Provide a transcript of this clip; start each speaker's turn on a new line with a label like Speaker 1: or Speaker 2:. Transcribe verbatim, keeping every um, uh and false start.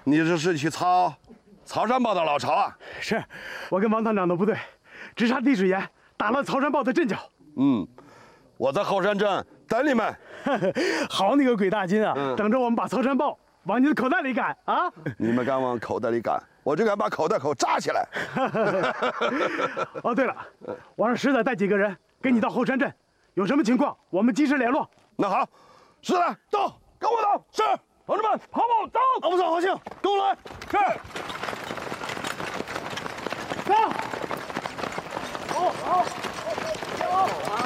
Speaker 1: 你这是去曹曹山堡的老巢啊？
Speaker 2: 是，我跟王团长的部队直插地水岩，打了曹山堡的阵脚。
Speaker 1: 嗯，我在后山镇等你们。
Speaker 2: 好你个鬼大金啊！嗯、等着我们把曹山豹往你的口袋里赶啊！
Speaker 1: 你们敢往口袋里赶，我就敢把口袋口扎起来。
Speaker 2: 哦，对了，我让石仔带几个人跟你到后山镇，有什么情况我们及时联络。
Speaker 1: 那好，石仔到，跟我走。是，同志们，跑跑走。
Speaker 2: 好不错，好庆，跟我来。
Speaker 1: 是。
Speaker 2: 走。好，好，走。